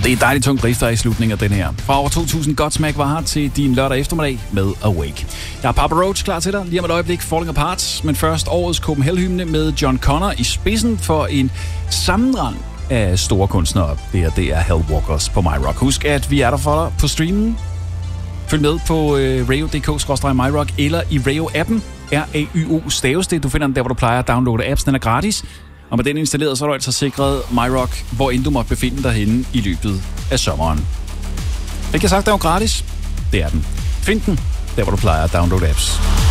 Det er dejligt tungt drifter i slutningen af den her. Fra år 2000 Godsmack var her til din lørdag eftermiddag med Awake. Jeg har Papa Roach klar til dig lige om et øjeblik, Falling Apart, men først årets Copenhagen-hymne med John Connor i spidsen for en sammenrend af store kunstnere. Det er Hellwalkers på MyRock. Husk, at vi er der for dig på streamen. Følg med på radio.dk/myrock eller i Radio-appen. RAYO staves det. Du finder den der, hvor du plejer at downloade apps. Den er gratis. Og med den installeret, så er du altså sikret MyRock, hvor end du måtte befinde dig henne i løbet af sommeren. Ikke sagt, det er jo gratis. Det er den. Find den der, hvor du plejer at downloade apps.